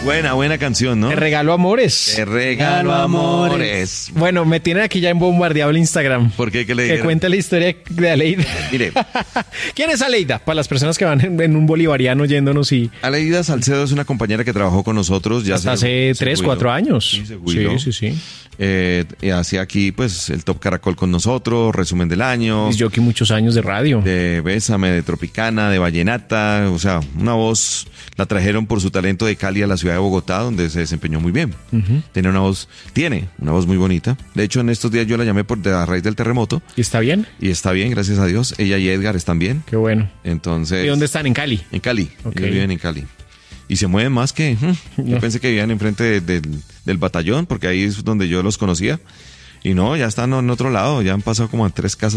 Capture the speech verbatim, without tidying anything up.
Buena, buena canción, ¿no? Te regalo amores. Te regalo amores. Bueno, me tienen aquí ya en bombardeado el Instagram. ¿Por qué? ¿Qué le Que dijeron? cuente la historia de Aleida. Mire. ¿Quién es Aleida? Para las personas que van en, en un bolivariano yéndonos y... Aleida Salcedo es una compañera que trabajó con nosotros ya hasta se- hace se tres, jubiló. cuatro años. Sí, se jubiló. sí, sí, sí. Eh, y hacía aquí, pues, el Top Caracol con nosotros, resumen del año, Y yo aquí muchos años de radio. de Bésame, de Tropicana, de Vallenata, o sea, una voz, la trajeron por su talento de Cali a la ciudad de Bogotá, donde se desempeñó muy bien. Ujú. Tiene una voz, tiene una voz muy bonita. De hecho, en estos días yo la llamé por de a raíz del terremoto ¿Y está bien? y está bien, gracias a Dios. Ella y Edgar están bien. Qué bueno. Entonces, ¿Y dónde están? ¿En Cali? en Cali, Ok. ellos viven en Cali. Y se mueven más que... hmm, Yo No. pensé que vivían enfrente de- del, del batallón, porque ahí es donde yo los conocía. Y no, ya están en otro lado, ya han pasado como a tres casas